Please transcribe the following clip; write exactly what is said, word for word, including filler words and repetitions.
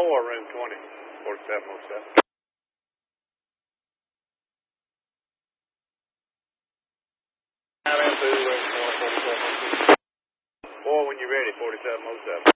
four, room twenty, forty-seven oh seven. Room two, room four, forty-seven oh two. Four when you're ready, forty-seven oh seven.